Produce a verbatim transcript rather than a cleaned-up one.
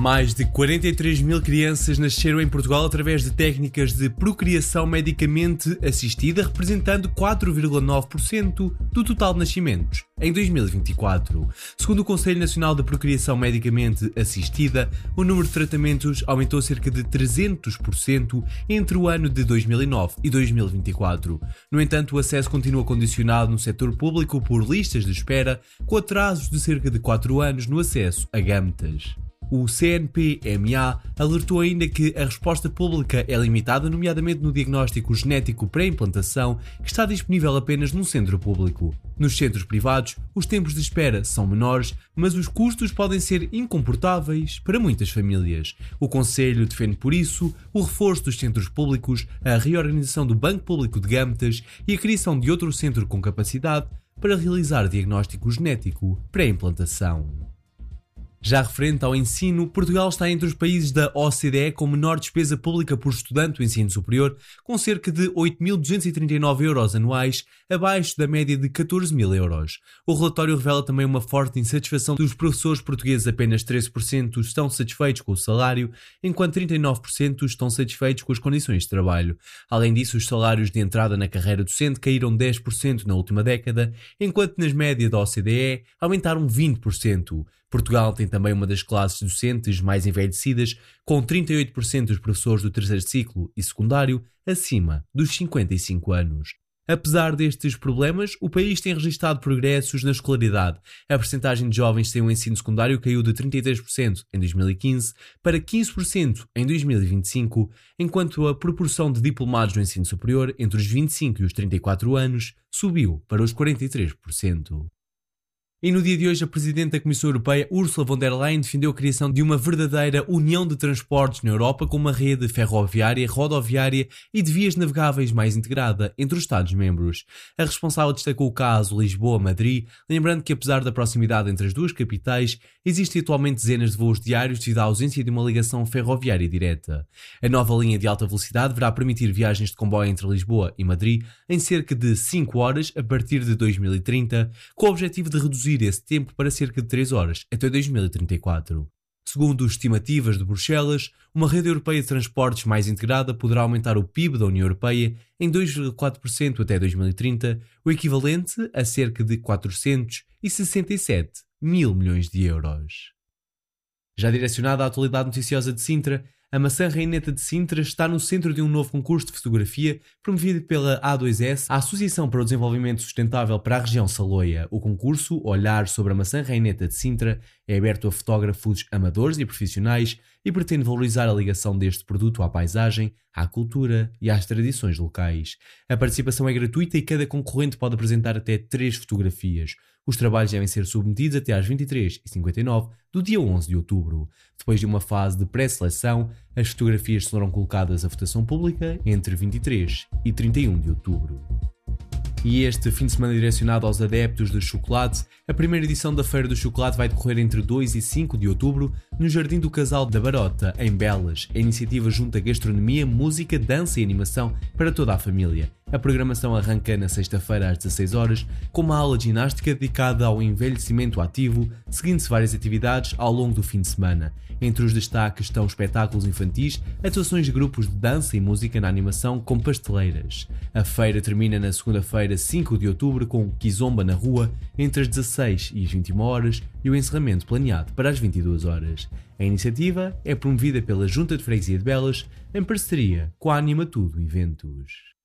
Mais de quarenta e três mil crianças nasceram em Portugal através de técnicas de procriação medicamente assistida, representando quatro vírgula nove por cento do total de nascimentos em dois mil e vinte e quatro. Segundo o Conselho Nacional de Procriação Medicamente Assistida, o número de tratamentos aumentou cerca de trezentos por cento entre o ano de dois mil e nove e dois mil e vinte e quatro. No entanto, o acesso continua condicionado no setor público por listas de espera, com atrasos de cerca de quatro anos no acesso a gametas. O C N P M A alertou ainda que a resposta pública é limitada, nomeadamente no diagnóstico genético pré-implantação, que está disponível apenas num centro público. Nos centros privados, os tempos de espera são menores, mas os custos podem ser incomportáveis para muitas famílias. O Conselho defende, por isso, o reforço dos centros públicos, a reorganização do Banco Público de Gametas e a criação de outro centro com capacidade para realizar diagnóstico genético pré-implantação. Já referente ao ensino, Portugal está entre os países da O C D E com menor despesa pública por estudante do ensino superior, com cerca de oito mil duzentos e trinta e nove euros anuais, abaixo da média de catorze mil euros. O relatório revela também uma forte insatisfação dos professores portugueses, apenas treze por cento estão satisfeitos com o salário, enquanto trinta e nove por cento estão satisfeitos com as condições de trabalho. Além disso, os salários de entrada na carreira docente caíram dez por cento na última década, enquanto nas médias da O C D E aumentaram vinte por cento. Portugal tem também uma das classes docentes mais envelhecidas, com trinta e oito por cento dos professores do terceiro ciclo e secundário acima dos cinquenta e cinco anos. Apesar destes problemas, o país tem registrado progressos na escolaridade. A percentagem de jovens sem o ensino secundário caiu de trinta e três por cento em dois mil e quinze para quinze por cento em dois mil e vinte e cinco, enquanto a proporção de diplomados no ensino superior entre os vinte e cinco e os trinta e quatro anos subiu para os quarenta e três por cento. E no dia de hoje, a Presidente da Comissão Europeia, Ursula von der Leyen, defendeu a criação de uma verdadeira união de transportes na Europa, com uma rede ferroviária, rodoviária e de vias navegáveis mais integrada entre os Estados-membros. A responsável destacou o caso Lisboa-Madrid, lembrando que apesar da proximidade entre as duas capitais, existem atualmente dezenas de voos diários devido à ausência de uma ligação ferroviária direta. A nova linha de alta velocidade deverá permitir viagens de comboio entre Lisboa e Madrid em cerca de cinco horas a partir de dois mil e trinta, com o objetivo de reduzir esse tempo para cerca de três horas até dois mil e trinta e quatro. Segundo estimativas de Bruxelas, uma rede europeia de transportes mais integrada poderá aumentar o P I B da União Europeia em dois vírgula quatro por cento até dois mil e trinta, o equivalente a cerca de quatrocentos e sessenta e sete mil milhões de euros. Já direcionada à atualidade noticiosa de Sintra, a maçã reineta de Sintra está no centro de um novo concurso de fotografia promovido pela A dois S, a Associação para o Desenvolvimento Sustentável para a região Saloia. O concurso, Olhar sobre a maçã reineta de Sintra, é aberto a fotógrafos amadores e profissionais e pretende valorizar a ligação deste produto à paisagem, à cultura e às tradições locais. A participação é gratuita e cada concorrente pode apresentar até três fotografias. Os trabalhos devem ser submetidos até às vinte e três e cinquenta e nove do dia onze de outubro. Depois de uma fase de pré-seleção, as fotografias serão colocadas à votação pública entre vinte e três e trinta e um de outubro. E este fim de semana direcionado aos adeptos de chocolate, a primeira edição da Feira do Chocolate vai decorrer entre dois e cinco de outubro no Jardim do Casal da Barota, em Belas. A iniciativa junta gastronomia, música, dança e animação para toda a família. A programação arranca na sexta-feira às dezasseis horas, com uma aula de ginástica dedicada ao envelhecimento ativo, seguindo-se várias atividades ao longo do fim de semana. Entre os destaques estão espetáculos infantis, atuações de grupos de dança e música na animação com pasteleiras. A feira termina na segunda-feira, cinco de outubro, com Kizomba na rua, entre as dezasseis e as vinte e uma horas, e o encerramento planeado para as vinte e duas horas. A iniciativa é promovida pela Junta de Freguesia de Belas, em parceria com a Anima Tudo Eventos.